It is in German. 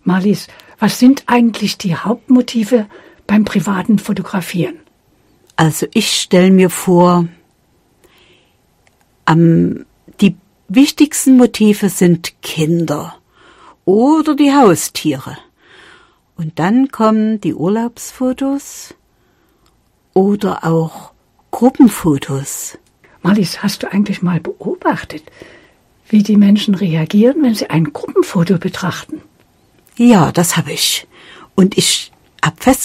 Marlies, was sind eigentlich die Hauptmotive beim privaten Fotografieren? Also ich stelle mir vor, die wichtigsten Motive sind Kinder oder die Haustiere. Und dann kommen die Urlaubsfotos oder auch Gruppenfotos. Marlies, hast du eigentlich mal beobachtet, wie die Menschen reagieren, wenn sie ein Gruppenfoto betrachten? Ja, das habe ich. Und ich habe